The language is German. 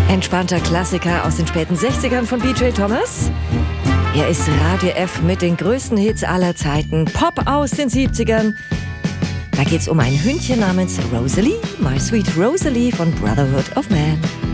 Entspannter Klassiker aus den späten 60ern von BJ Thomas. Er ist Radio F mit den größten Hits aller Zeiten. Pop aus den 70ern. Da geht's um ein Hündchen namens Rosalie, My Sweet Rosalie von Brotherhood of Man.